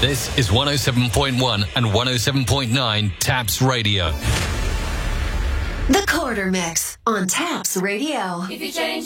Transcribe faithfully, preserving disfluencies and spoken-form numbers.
This is one oh seven point one and one oh seven point nine Taps Radio. The Quarter Mix on Taps Radio. If you change